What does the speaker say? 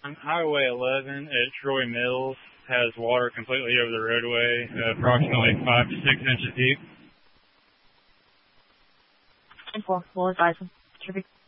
Highway 11 at Troy Mills has water completely over the roadway, approximately 5 to 6 inches deep. 10-4, we'll advise them. Traffic